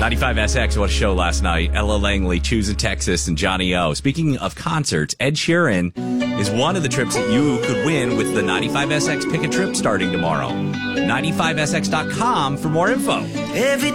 95SX, what a show last night. Ella Langley, Choose in Texas, and Johnny O. Speaking of concerts, Ed Sheeran is one of the trips that you could win with the 95SX Pick a Trip starting tomorrow. 95SX.com for more info. Every